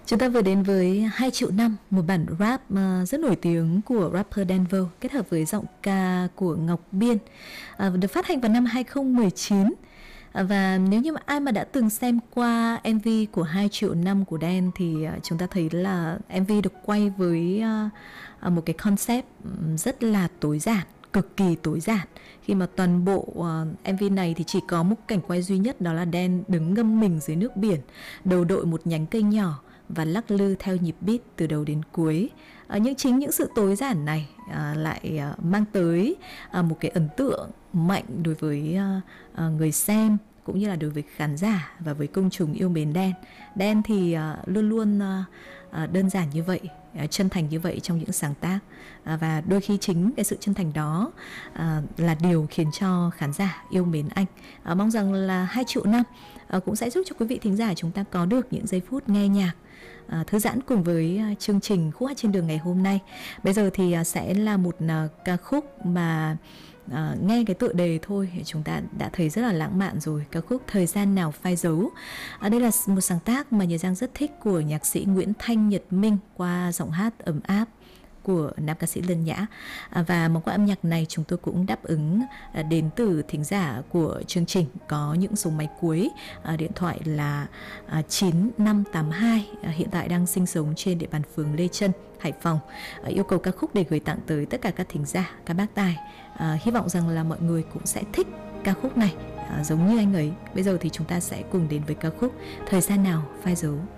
Chúng ta vừa đến với 2 triệu năm, một bản rap rất nổi tiếng của rapper Denver kết hợp với giọng ca của Ngọc Biên, được phát hành vào năm 2019. Và nếu như ai mà đã từng xem qua MV của 2 triệu năm của Đen thì chúng ta thấy là MV được quay với một cái concept rất là tối giản, cực kỳ tối giản, khi mà toàn bộ MV này thì chỉ có một cảnh quay duy nhất, đó là Đen đứng ngâm mình dưới nước biển, đầu đội một nhánh cây nhỏ và lắc lư theo nhịp beat từ đầu đến cuối. Chính những sự tối giản này lại mang tới một cái ấn tượng mạnh đối với người xem, cũng như là đối với khán giả và với công chúng yêu mến Đen. Đen thì luôn luôn đơn giản như vậy, chân thành như vậy trong những sáng tác, và đôi khi chính cái sự chân thành đó là điều khiến cho khán giả yêu mến anh. Mong rằng là 2 triệu năm cũng sẽ giúp cho quý vị thính giả chúng ta có được những giây phút nghe nhạc thư giãn cùng với chương trình Khúc Hát Trên Đường ngày hôm nay. Bây giờ thì sẽ là một ca khúc mà nghe cái tựa đề thôi chúng ta đã thấy rất là lãng mạn rồi. Ca khúc Thời Gian Nào Phai Dấu. Đây là một sáng tác mà Nhật Giang rất thích của nhạc sĩ Nguyễn Thanh Nhật Minh qua giọng hát ấm áp của nam ca sĩ Lân Nhã. Và món quà âm nhạc này chúng tôi cũng đáp ứng đến từ thính giả của chương trình có những số máy cuối điện thoại là 9582, hiện tại đang sinh sống trên địa bàn phường Lê Chân, Hải Phòng, yêu cầu ca khúc để gửi tặng tới tất cả các thính giả, các bác tài. Hy vọng rằng là mọi người cũng sẽ thích ca khúc này giống như anh ấy. Bây giờ thì chúng ta sẽ cùng đến với ca khúc Thời Gian Nào Phai Dấu.